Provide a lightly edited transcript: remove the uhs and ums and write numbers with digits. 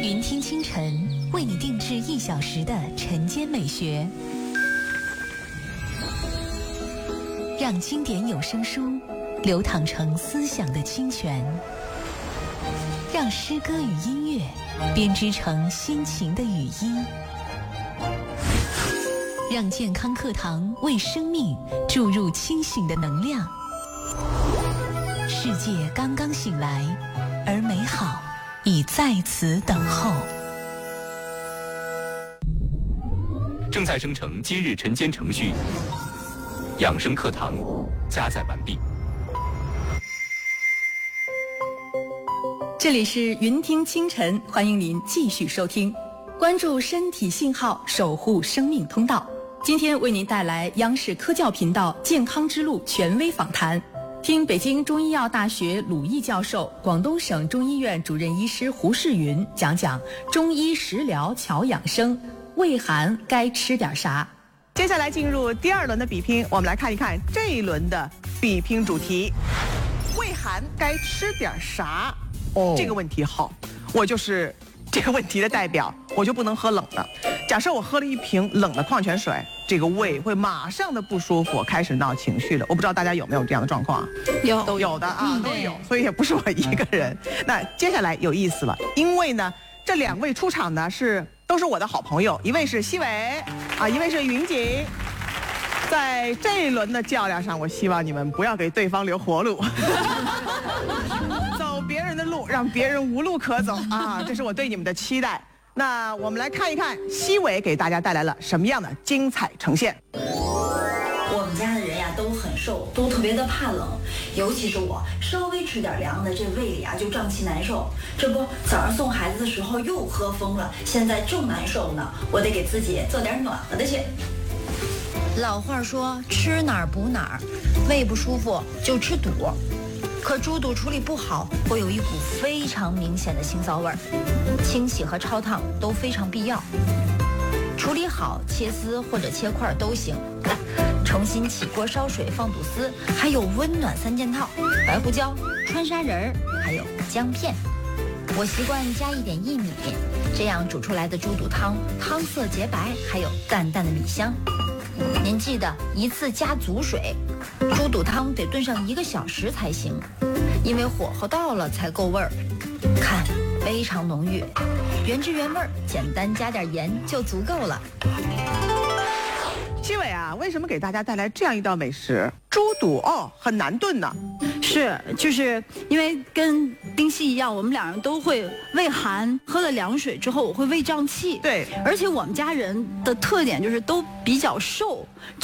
云听清晨为你定制1小时的晨间美学，让经典有声书流淌成思想的清泉，让诗歌与音乐编织成心情的语音，让健康课堂为生命注入清醒的能量。世界刚刚醒来，而美好已在此等候。 正在生成今日晨间程序，养生课堂加载完毕。 这里是云听清晨，欢迎您继续收听，关注身体信号，守护生命通道。今天为您带来央视科教频道健康之路权威访谈，听北京中医药大学鲁毅教授、广东省中医院主任医师胡世云讲讲中医食疗巧养生，胃寒该吃点啥。 接下来进入第2轮的比拼，我们来看一看这一轮的比拼主题：胃寒该吃点啥？这个问题好，我就是这个问题的代表，我就不能喝冷的。假设我喝了一瓶冷的矿泉水，这个胃会马上的不舒服，开始闹情绪了。我不知道大家有没有这样的状况啊？都有的啊，都有，所以也不是我一个人。那接下来有意思了，因为呢，这2位出场呢都是我的好朋友，一位是西伟啊，一位是云锦。在这一轮的较量上，我希望你们不要给对方留活路，走别人的路，让别人无路可走啊！这是我对你们的期待。那我们来看一看西伟给大家带来了什么样的精彩呈现。 我们家的人呀都很瘦，都特别的怕冷，尤其是我稍微吃点凉的，这胃里啊就胀气难受。这不早上送孩子的时候又喝疯了，现在正难受呢，我得给自己做点暖和的去。 老话说吃哪儿补哪儿，胃不舒服就吃肚，可猪肚处理不好会有一股非常明显的腥臊味儿，清洗和焯烫都非常必要。处理好切丝或者切块都行，重新起锅烧水放肚丝，还有温暖3件套：白胡椒、川沙仁儿，还有姜片。我习惯加一点薏米，这样煮出来的猪肚汤汤色洁白，还有淡淡的米香。您记得一次加足水，猪肚汤得炖上1个小时才行，因为火候到了才够味儿。看，非常浓郁，原汁原味，简单加点盐就足够了。 西伟啊，为什么给大家带来这样一道美食？猪肚很难炖呢。 是，就是因为跟丁西一样，我们2人都会胃寒，喝了凉水之后我会胃胀气。 对， 而且我们家人的特点就是都比较瘦。